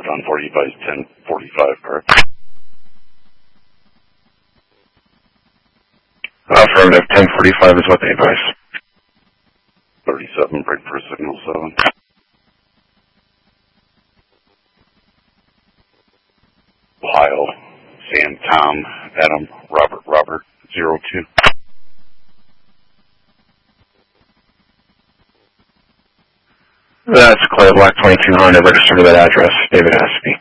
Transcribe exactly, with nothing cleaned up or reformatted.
on for you by ten forty-five, correct? Affirmative, ten forty-five is what they advise. thirty-seven, break for signal seven. Ohio, Sam, Tom, Adam, Robert, Robert, zero two. That's Claire Black twenty-two hundred, registered to that address, David Aspey.